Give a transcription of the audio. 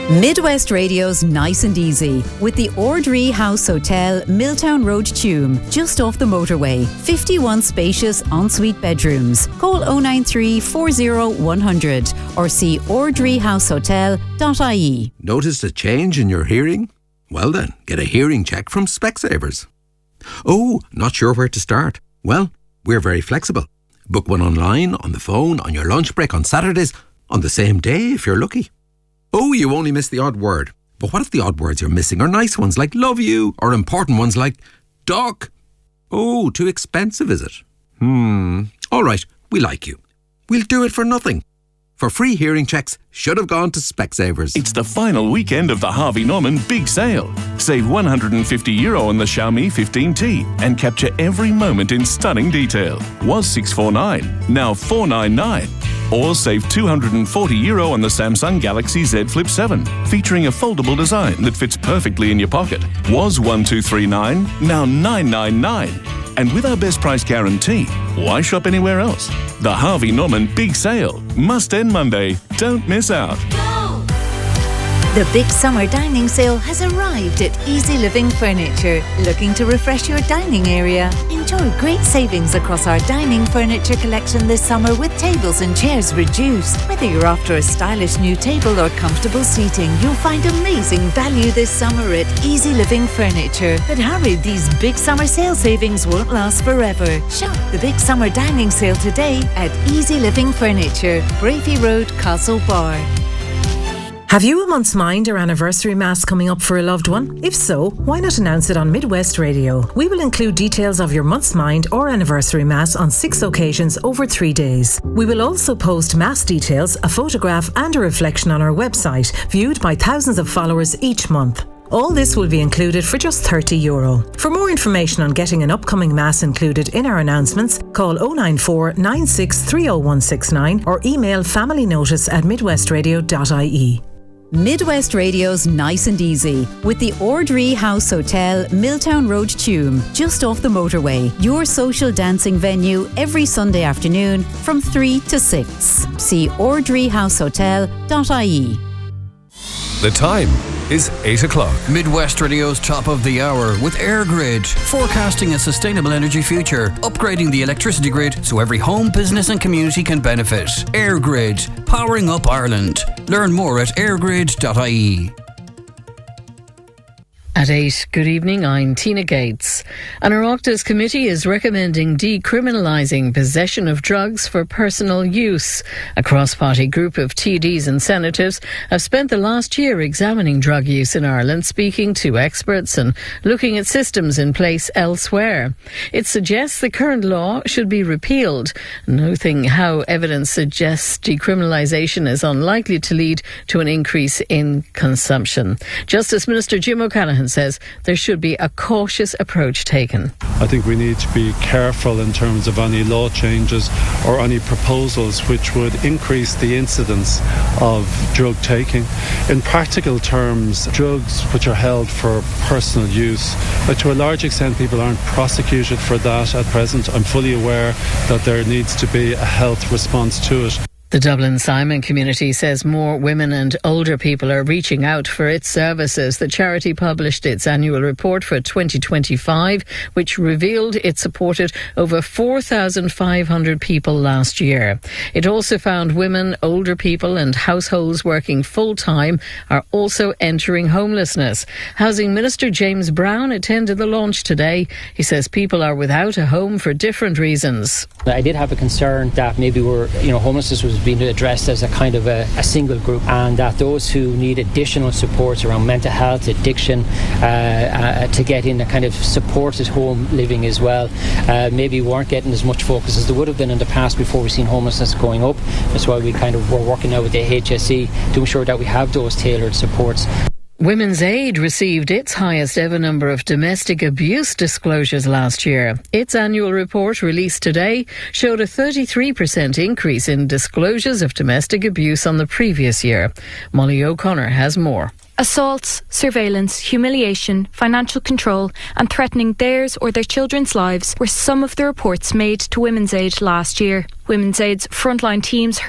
Midwest Radio's Nice and Easy with the Ordree House Hotel, Milltown Road, Tuam, just off the motorway. 51 spacious ensuite bedrooms. Call 093 40 100 or see ordreehousehotel.ie. Noticed a change in your hearing? Well then, get a hearing check from Specsavers. Oh, not sure where to start? Well, we're very flexible. Book one online, on the phone, on your lunch break, on Saturdays, on the same day if you're lucky. Oh, you only missed the odd word. But what if the odd words you're missing are nice ones like love you, or important ones like duck? Oh, too expensive, is it? All right, we like you. We'll do it for nothing. For free hearing checks, should have gone to Specsavers. It's the final weekend of the Harvey Norman Big Sale. Save €150 on the Xiaomi 15T and capture every moment in stunning detail. Was $649, now $499. Or save €240 on the Samsung Galaxy Z Flip 7, featuring a foldable design that fits perfectly in your pocket. Was $1,239, now $999. And with our best price guarantee, why shop anywhere else? The Harvey Norman Big Sale. Must end Monday. Don't miss out. The big summer dining sale has arrived at Easy Living Furniture. Looking to refresh your dining area? Enjoy great savings across our dining furniture collection this summer with tables and chairs reduced. Whether you're after a stylish new table or comfortable seating, you'll find amazing value this summer at Easy Living Furniture. But hurry, these big summer sale savings won't last forever. Shop the big summer dining sale today at Easy Living Furniture, Brafey Road, Castlebar. Have you a month's mind or anniversary mass coming up for a loved one? If so, why not announce it on Midwest Radio? We will include details of your month's mind or anniversary mass on 6 occasions over 3 days. We will also post mass details, a photograph and a reflection on our website, viewed by thousands of followers each month. All this will be included for just €30. For more information on getting an upcoming mass included in our announcements, call 094 96 30169 or email familynotice@midwestradio.ie. Midwest Radio's Nice and Easy with the Ordree House Hotel, Milltown Road, Tuam, just off the motorway. Your social dancing venue every Sunday afternoon from 3 to 6. See ordreehousehotel.ie. The time is 8 o'clock. Midwest Radio's top of the hour with AirGrid, forecasting a sustainable energy future, upgrading the electricity grid so every home, business and community can benefit. AirGrid, powering up Ireland. Learn more at airgrid.ie. At 8, good evening, I'm Tina Gates. An Oireachtas committee is recommending decriminalising possession of drugs for personal use. A cross-party group of TDs and senators have spent the last year examining drug use in Ireland, speaking to experts and looking at systems in place elsewhere. It suggests the current law should be repealed, noting how evidence suggests decriminalisation is unlikely to lead to an increase in consumption. Justice Minister Jim O'Callaghan says there should be a cautious approach taken. I think we need to be careful in terms of any law changes or any proposals which would increase the incidence of drug taking. In practical terms, drugs which are held for personal use, to a large extent people aren't prosecuted for that at present. I'm fully aware that there needs to be a health response to it. The Dublin Simon community says more women and older people are reaching out for its services. The charity published its annual report for 2025, which revealed it supported over 4,500 people last year. It also found women, older people and households working full-time are also entering homelessness. Housing Minister James Brown attended the launch today. He says people are without a home for different reasons. I did have a concern that maybe homelessness was being addressed as a kind of a single group, and that those who need additional supports around mental health, addiction, to get in a kind of supported home living as well, maybe weren't getting as much focus as they would have been in the past before we've seen homelessness going up. That's why we we're working now with the HSE to ensure that we have those tailored supports. Women's Aid received its highest ever number of domestic abuse disclosures last year. Its annual report, released today, showed a 33% increase in disclosures of domestic abuse on the previous year. Molly O'Connor has more. Assaults, surveillance, humiliation, financial control and threatening theirs or their children's lives were some of the reports made to Women's Aid last year. Women's Aid's frontline teams